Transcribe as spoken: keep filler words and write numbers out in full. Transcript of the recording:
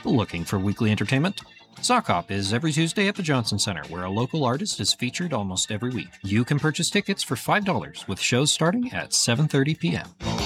Looking for weekly entertainment? Sock Hop is every Tuesday at the Johnson Center, where a local artist is featured almost every week. You can purchase tickets for five dollars, with shows starting at seven thirty p m